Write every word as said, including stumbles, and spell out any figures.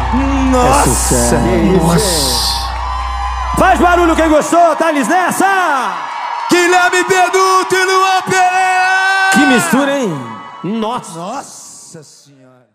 Nossa! É Nossa! Faz barulho quem gostou, Thales nessa! Guilherme Benuto e Luan Pereira! Que mistura, hein? Nossa! Nossa Senhora!